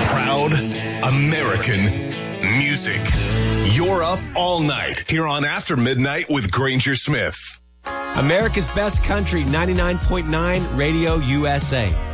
Proud American music. You're up all night here on After Midnight with Granger Smith. America's Best Country, 99.9 Radio USA.